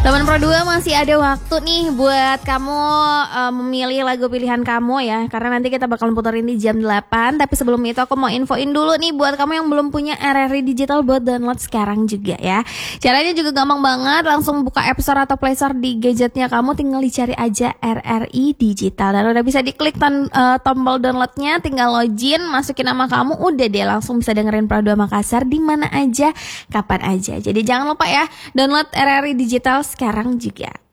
Teman Pro 2 masih ada waktu nih buat kamu memilih lagu pilihan kamu ya. Karena nanti kita bakal puterin di jam 8. Tapi sebelum itu aku mau infoin dulu nih buat kamu yang belum punya RRI Digital buat download sekarang juga ya. Caranya juga gampang banget, langsung buka App Store atau Play Store di gadgetnya kamu, tinggal dicari aja RRI Digital. Dan udah bisa diklik tombol downloadnya, tinggal login, masukin nama kamu, udah deh langsung bisa dengerin Pro 2 Makassar di mana aja, kapan aja. Jadi jangan lupa ya, download RRI Digital sekarang juga.